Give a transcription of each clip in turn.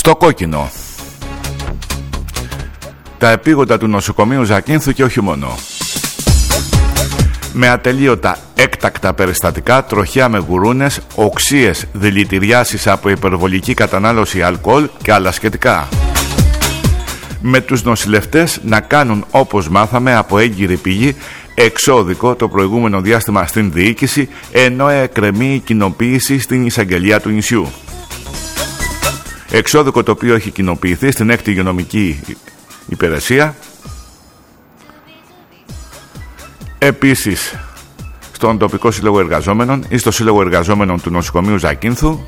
Στο κόκκινο. Τα επίγοντα του νοσοκομείου Ζακίνθου και όχι μόνο. Με ατελείωτα έκτακτα περιστατικά, τροχιά με γουρούνες, οξείες, δηλητηριάσεις από υπερβολική κατανάλωση αλκοόλ και άλλα σχετικά. Με τους νοσηλευτές να κάνουν, όπως μάθαμε από έγκυρη πηγή, εξώδικο το προηγούμενο διάστημα στην διοίκηση, ενώ εκκρεμεί η κοινοποίηση στην εισαγγελία του νησιού. Εξώδικο το οποίο έχει κοινοποιηθεί στην 6η υγειονομική υπηρεσία. Επίσης στον τοπικό σύλλογο εργαζόμενων ή στο σύλλογο εργαζόμενων του νοσοκομείου Ζακίνθου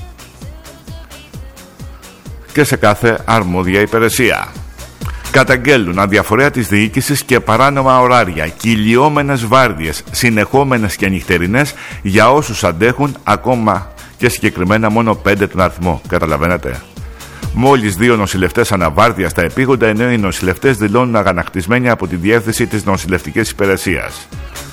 και σε κάθε αρμόδια υπηρεσία. Καταγγέλνουν αδιαφορία της διοίκησης και παράνομα ωράρια, κυλιόμενες βάρδιες, συνεχόμενες και νυχτερινές για όσους αντέχουν, ακόμα και συγκεκριμένα μόνο 5 τον αριθμό. Καταλαβαίνετε. Μόλις 2 νοσηλευτές αναβάρδια στα επίγοντα, ενώ οι νοσηλευτές δηλώνουν αγανακτισμένοι από τη διεύθυνση της νοσηλευτικής υπηρεσίας,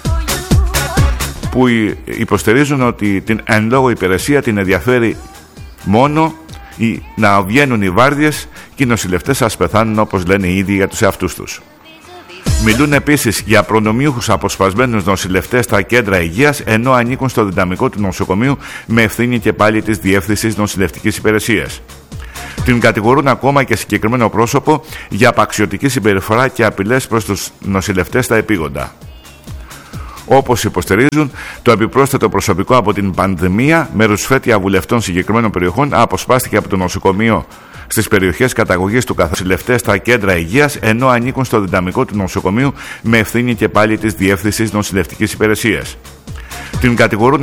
που υποστηρίζουν ότι την εν λόγω υπηρεσία την ενδιαφέρει μόνο να βγαίνουν οι βάρδιες και οι νοσηλευτές ας πεθάνουν, όπως λένε οι ίδιοι για τους εαυτούς τους. Μιλούν επίσης για προνομιούχους αποσπασμένους νοσηλευτές στα κέντρα υγείας, ενώ ανήκουν στο δυναμικό του νοσοκομείου με ευθύνη και πάλι της διεύθυνσης νοσηλευτικής υπηρεσίας. Την κατηγορούν ακόμα και συγκεκριμένο πρόσωπο για απαξιωτική συμπεριφορά και απειλές προς τους νοσηλευτές στα επίγοντα. Όπως υποστηρίζουν, το επιπρόσθετο προσωπικό από την πανδημία με ρουσφέτια βουλευτών συγκεκριμένων περιοχών αποσπάστηκε από το νοσοκομείο στις περιοχές καταγωγής του καθοσιλευτές στα κέντρα υγείας, ενώ ανήκουν στο δυναμικό του νοσοκομείου με ευθύνη και πάλι της διεύθυνσης νοσηλευτικής υπηρεσίας. Την κατηγορούν